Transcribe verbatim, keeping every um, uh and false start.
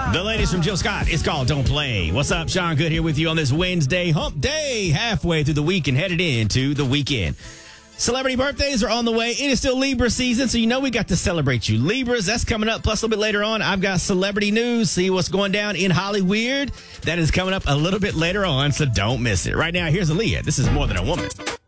The latest from Jill Scott. It's called Don't Play. What's up? Sean Good here with you on this Wednesday hump day, halfway through the week and headed into the weekend. Celebrity birthdays are on the way. It is still Libra season, so you know we got to celebrate you. Libras, that's coming up. Plus, a little bit later on, I've got celebrity news. See what's going down in Hollywood. That is coming up a little bit later on, so don't miss it. Right now, here's Aaliyah. This is More Than a Woman.